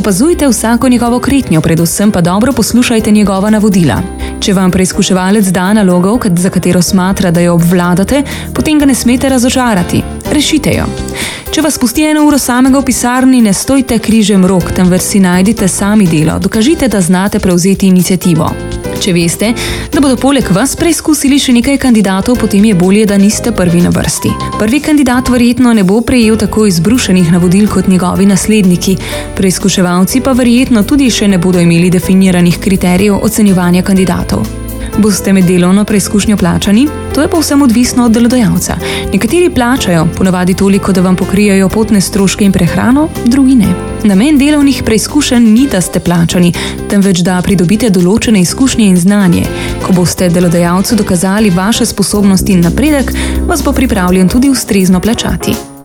opazujte vsako njegovo kretnjo, predvsem pa dobro poslušajte njegova navodila. Če vam preizkuševalec da nalogo, za katero smatra, da jo obvladate, potem ga ne smete razočarati. Rešite jo. Če vas pusti 1 uro samega v pisarni, ne stojte križem rok, temveč si najdite sami delo. Dokažite, da znate prevzeti iniciativo. Če veste, da bodo poleg vas preizkusili še nekaj kandidatov, potem je bolje, da niste prvi na vrsti. Prvi kandidat verjetno ne bo prejel tako izbrušenih navodil kot njegovi nasledniki, preizkuševalci pa verjetno tudi še ne bodo imeli definiranih kriterijev ocenjevanja kandidatov. Boste med delovno preizkušnjo plačani? To je povsem odvisno od delodajalca. Nekateri plačajo, ponavadi toliko, da vam pokrijejo potne stroške in prehrano, drugi ne. Namen delovnih preizkušenj ni, da ste plačani, temveč da pridobite določene izkušnje in znanje. Ko boste delodajalcu dokazali vaše sposobnosti in napredek, vas bo pripravljen tudi ustrezno plačati.